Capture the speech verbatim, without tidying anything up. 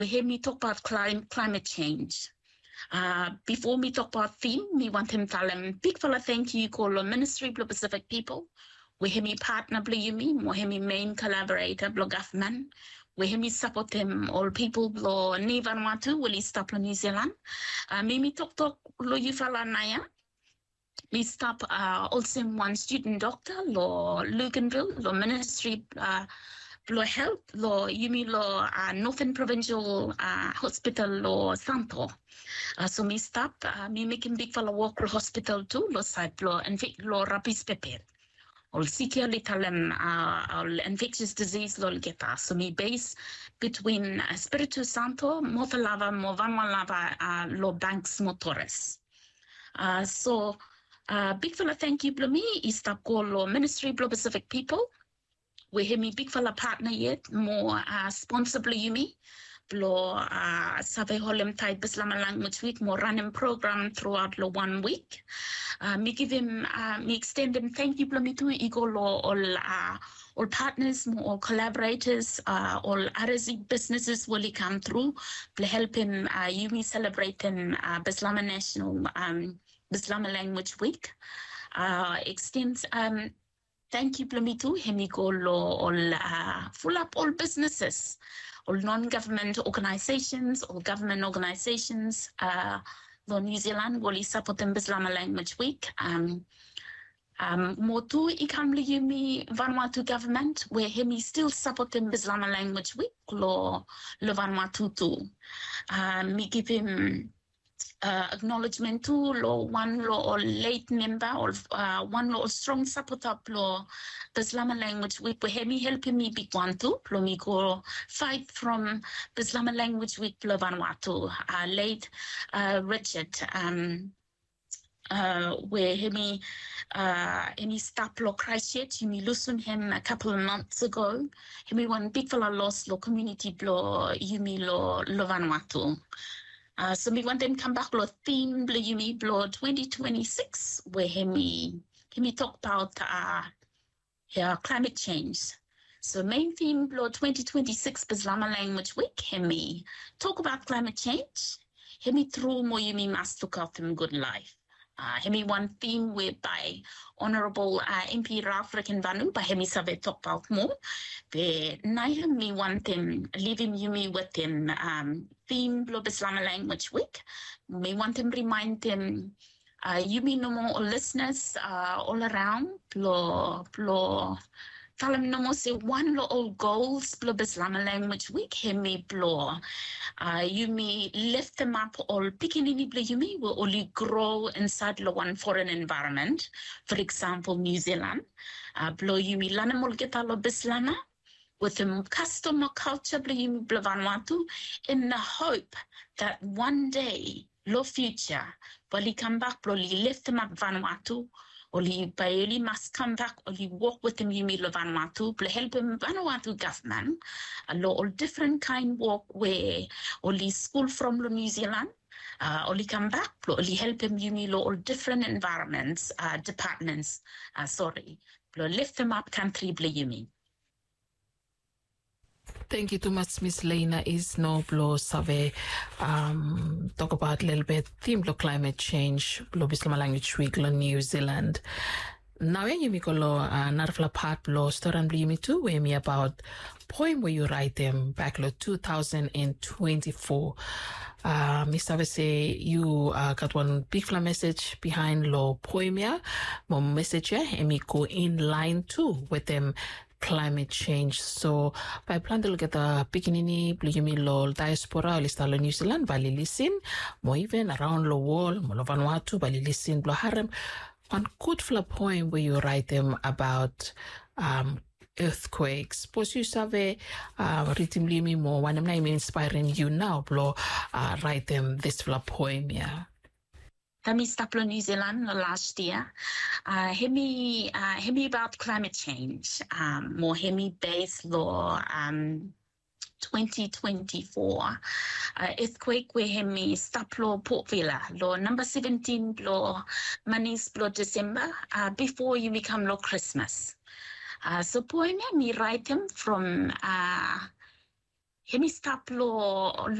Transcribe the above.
hear me talk about climate climate change. Uh, before me talk about theme, me want him tell him big fella thank you call the Ministry of Pacific People. We hear me partner blue you me, we hear me main collaborator blue government. We hear me support him all people blue ni Vanuatu will he stop New Zealand. Uh, me me talk talk lo you fella naya. Me stop uh, also one student doctor lo Luganville lo Ministry uh, lo health lo yumi lo uh, Northern Provincial uh, Hospital lo Santo. Uh, so me stop uh, me making big fella walk lo hospital too lo side lo infect lo rapis pepper. Or secure little uh, infectious disease lo get us. So me base between uh, Espiritu Santo, Motalava, Movanwalava, uh, lo Banks Motores. Uh, so uh, big fella thank you me is the call Ministry of Pacific People. We hear me big fella partner yet more uh, responsibly you me. Lo uh, Save Holem Tide Bislam Language Week, more running program throughout lo one week. Uh, me give him, uh, me extend him thank you me to ego lo all uh, all partners, all collaborators, uh, all R S E businesses will he come through to help him. Uh, you me celebrating uh, Bislama National um, Bislama Language Week. Uh, extends um. Thank you, Plumito. Hemigolo, all uh, full up all businesses, all non-government organizations, all government organizations. Uh, the New Zealand will support them Bislama Language Week. Um, um, Motu ikamli yumi Vanuatu government, where hemi still support them Bislama Language Week. Lo lo Vanuatu too. Um, me give him. Uh, acknowledgement to law one law or late member or uh, one law strong supporter law the Islamic language week we have me helping me big one too lo me go fight from the Islamic language week lo Vanuatu uh, late uh, Richard um uh where he uh any stop law Christchurch me loosen him a couple of months ago he me one big fella lost law community law you me law lo Vanuatu. Uh, so we want them come back to theme Yumi Blow twenty twenty-six where he me talk about uh yeah, climate change. So main theme Blow twenty twenty-six Bislama Language Week he talk about climate change. He me through more Yumi must look out them good life. Uh, he one theme whereby Honorable uh, M P African Vanu, but he sabe talk about more. The Naya me want them leaving you me with them um theme Blow Islamic Language Week. Me want them remind them uh you me no more listeners uh all around blow blow tell them no more say one little goals Blow Islamic Language Week he me blow. Uh, you may lift them up or picking any play you may will only grow inside the one foreign environment. For example, New Zealand. Uh, blow you may lanamol get a lo bislama with the custom or culture blow you may Vanuatu in the hope that one day, lo future, will he come back, blow he lift them up Vanuatu. Or he barely must come back, or he walk with him, you mean Vanuatu, to help him Vanuatu government, a lot of different kind walk where only school from New Zealand, uh, only come back, only help him, you mean all different environments, uh, departments, uh, sorry, lift them up country, you mean. Thank you too much, Miss Lena. Is no blow save um talk about a little bit theme of climate change, blow Bislama Language Week, New Zealand. Now when you make a law narfla part blow story and me too, where me about poem where you write them back lo two thousand twenty-four. Uh Mister say you uh, got one big fla message behind lo poem yeah, more message yeah, and me go in line too with them climate change. So by plan to get the beginning blumi lo diaspora lista lo New Zealand bali listen mo even around the world mo lo Vanuatu bali listen blo harem one good fla poem where you write them about um earthquakes. Suppose you save uh written blumi mo one am inspiring you now blo uh, write them this fla poem yeah. Tami staplo New Zealand last year. Uh, hemi, uh, hemi about climate change. Um, more hemi based law. Um, twenty twenty-four uh, earthquake where hemi staplo Port Vila law number seventeen law manis law December uh, before you become law Christmas. Uh, so poem me write him from uh hemi stop lo